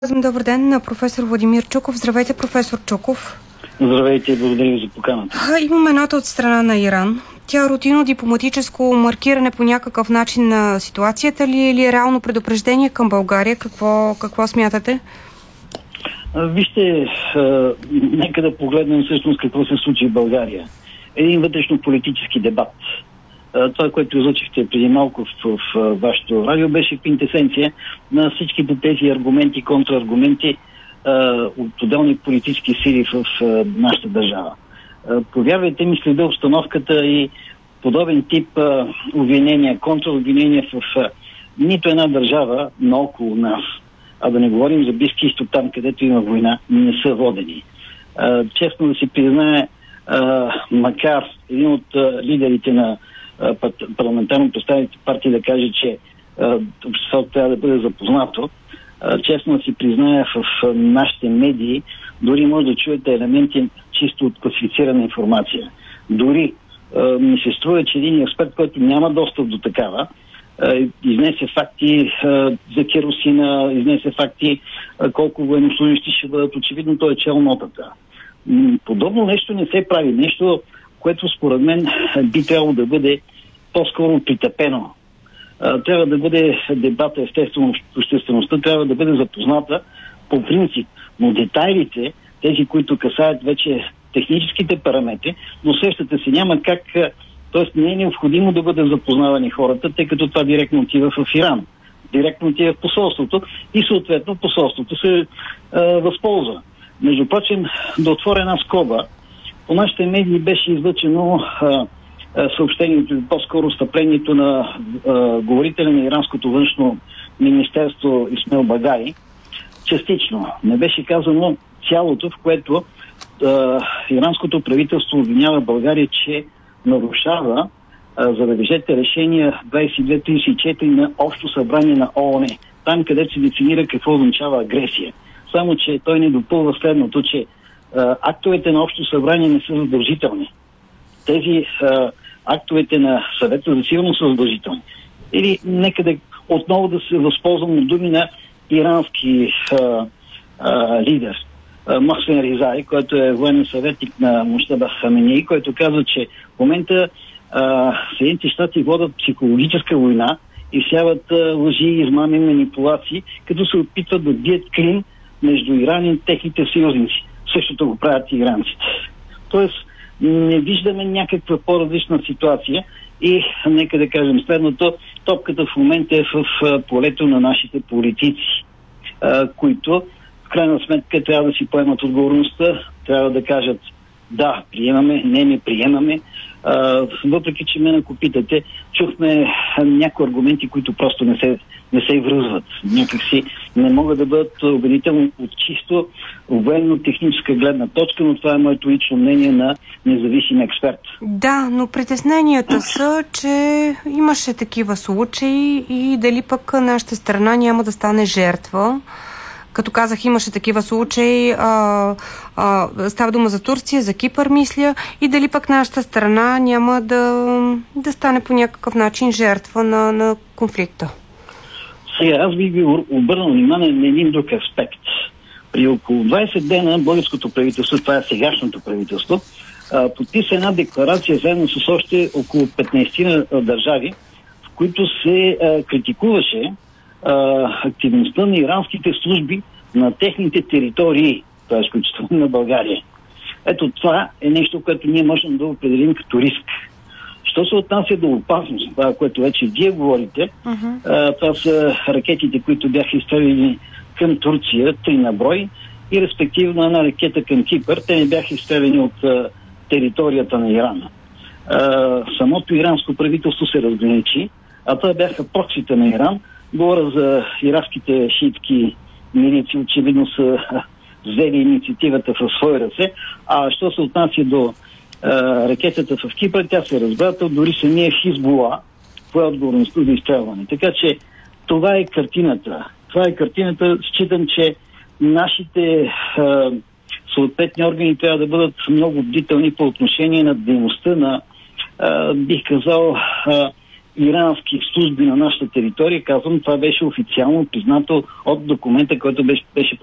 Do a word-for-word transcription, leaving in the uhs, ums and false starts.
Добър ден на професор Владимир Чуков. Здравейте, професор Чуков. Здравейте, благодаря ви за поканата. Имаме нота от страна на Иран. Тя е рутинно дипломатическо маркиране по някакъв начин на ситуацията ли или е реално предупреждение към България? Какво, какво смятате? Вижте, а, нека да погледнем всъщност какво се случи в България. Един вътрешно-политически дебат. А, това, което излъчихте преди малко в, в, в вашето радио, беше квинтесенция на всичките тези аргументи, контраргументи а, от отделни политически сили в а, нашата държава. А, повярвайте ми, следа обстановката и подобен тип а, обвинения, контраобвинения в а, нито една държава наоколо нас, а да не говорим за Близки изток, там където има война, не са водени. А, честно да си признае, а, макар един от а, лидерите на а, парламентарно представените партии да каже, че а, обществото трябва да бъде запознато, а, честно да си признае, в а, нашите медии дори може да чуете елементи чисто от класифицирана информация. Дори а, ми се струва, че един експерт, който няма достъп до такава, изнесе факти а, за керосина, изнесе факти а, колко военнослужащи ще бъдат. Очевидно той е чел нотата. М- подобно нещо не се прави. Нещо, което според мен би трябвало да бъде по-скоро притъпено. А, трябва да бъде дебата, естествено, обществеността трябва да бъде запозната по принцип. Но детайлите, тези, които касаят вече техническите параметри, но сещате се, няма как... Тоест не е необходимо да бъдат запознавани хората, тъй като това директно отива в Иран. Директно отива в посолството и съответно посолството се а, възползва. Между прочим, да отворя една скоба, по нашите медии беше излъчено а, а, съобщението, по-скоро стъплението на а, говорителя на иранското външно министерство Исмаил Багай. Частично. Не беше казано цялото, в което а, иранското правителство обвинява България, че нарушава, а, забележете, решения двайсет и две трийсет и четири на Общо събрание на ООН. Там, където се дефинира какво означава агресия. Само, че той не допълва следното, че а, актовете на Общо събрание не са задължителни. Тези а, актовете на Съвета за сигурност са задължителни. Или нека да отново да се възползвам от думи на ирански а, а, лидер Мохсен Ризай, който е военен съветник на Муштаба Хаминеи, който казва, че в момента Съединените щати водят психологическа война и всяват а, лъжи, измами, манипулации, като се опитват да бият клин между Иран и техните съюзници. Същото го правят и иранците. Тоест, не виждаме някаква по-различна ситуация и нека да кажем следното, топката в момента е в а, полето на нашите политици, а, които в крайна сметка трябва да си поемат отговорността, трябва да кажат да, приемаме, не, не приемаме. А, въпреки, че мен, ако питате, чухме някои аргументи, които просто не се, не се връзват. Някакси не могат да бъдат убедителни от чисто военно-техническа гледна точка, но това е моето лично мнение на независим експерт. Да, но притесненията са, че имаше такива случаи и дали пък нашата страна няма да стане жертва. Като казах, имаше такива случаи, а, а, става дума за Турция, за Кипър, мисля, и дали пък нашата страна няма да, да стане по някакъв начин жертва на, на конфликта. Сега, аз бих ви обърнал внимание на един друг аспект. При около двайсет дена българското правителство, това е сегашното правителство, а, подписа една декларация заедно с още около петнайсет държави, в които се а, критикуваше активността на иранските служби на техните територии, т.е. изключително на България. Ето това е нещо, което ние можем да определим като риск. Що се отнася до опасност, това, което вече вие говорите, uh-huh. а, това са ракетите, които бяха изстрелени към Турция, три на брой, и респективно една ракета към Кипър. Те не бяха изстрелени от а, територията на Иран. А, самото иранско правителство се разграничи, а това бяха проксите на Иран. Говоря за иракските шиитски милици, очевидно са взели инициативата в свои ръце. А що се отнася до а, ракетата в Кипър, тя се разбрата, дори самия Хизбула пое отговорността за изстрелване. Така че това е картината. Това е картината. Считам, че нашите а, съответни органи трябва да бъдат много бдителни по отношение на дейността на, а, бих казал, а, ирански служби на нашата територия. Казвам, това беше официално признато от документа, който беше, беше